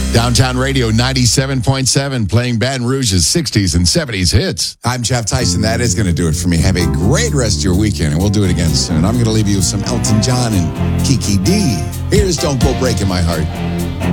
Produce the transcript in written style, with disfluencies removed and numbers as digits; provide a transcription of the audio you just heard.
Downtown Radio 97.7, playing Baton Rouge's 60s and 70s hits. I'm Jeff Tyson. That is going to do it for me. Have a great rest of your weekend, and we'll do it again soon. I'm going to leave you with some Elton John and Kiki D. Here's Don't Go Breaking My Heart.